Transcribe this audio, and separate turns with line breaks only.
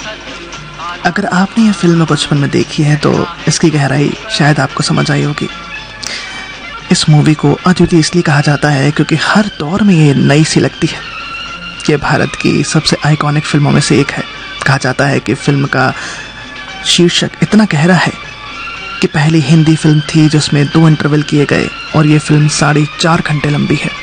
अगर आपने ये फिल्म बचपन में देखी है तो इसकी गहराई शायद आपको समझ आई होगी। इस मूवी को अद्वितीय इसलिए कहा जाता है क्योंकि हर दौर में ये नई सी लगती है। ये भारत की सबसे आइकॉनिक फिल्मों में से एक है। कहा जाता है कि फिल्म का शीर्षक इतना गहरा है कि पहली हिंदी फिल्म थी जिसमें 2 इंटरवल किए गए और ये फिल्म 4.5 घंटे लंबी है।